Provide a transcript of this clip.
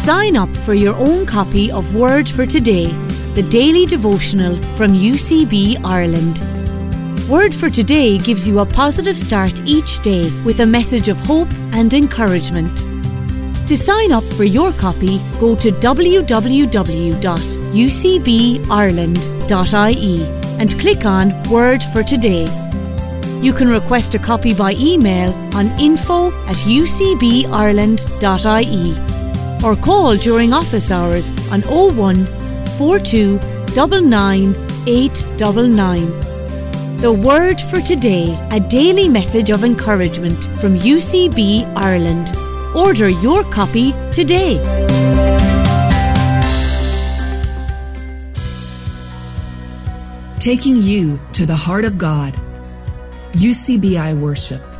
sign up for your own copy of Word for Today, the daily devotional from UCB Ireland. Word for Today gives you a positive start each day with a message of hope and encouragement. To sign up for your copy, go to www.ucbireland.ie and click on Word for Today. You can request a copy by email on info@ucbireland.ie or call during office hours on 01 42 99 899. The Word for Today, a daily message of encouragement from UCB Ireland. Order your copy today. Taking you to the heart of God. UCBI Worship.